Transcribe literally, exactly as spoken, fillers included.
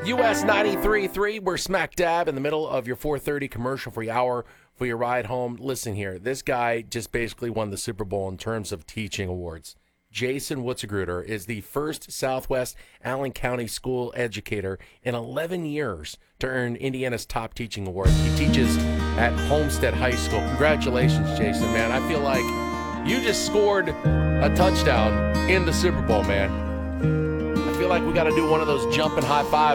U S ninety-three point three, we're smack dab in the middle of your four thirty commercial-free hour for your ride home. Listen here, this guy just basically won the Super Bowl in terms of teaching awards. Jason Wutzegruder is the first Southwest Allen County school educator in eleven years to earn Indiana's top teaching award. He teaches at Homestead High School. Congratulations, Jason, man. I feel like you just scored a touchdown in the Super Bowl, man. I feel like we got to do one of those jumping high fives